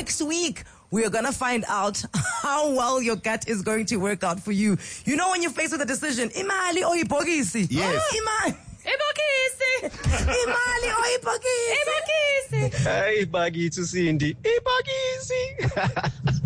next week, we are going to find out how well your gut is going to work out for you. You know, when you're faced with a decision, imali or ibhokisi? Yes. Ibhokisi. Imali or ibhokisi? Ibhokisi. Hey, Baggy to Cindy. Hey, Baggy.